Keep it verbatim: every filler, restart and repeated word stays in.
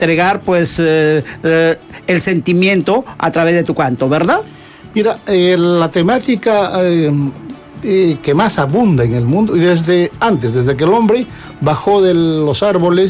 entregar pues eh, eh, el sentimiento a través de tu canto, ¿verdad? Mira, eh, la temática eh, eh, que más abunda en el mundo, y desde antes, desde que el hombre bajó de los árboles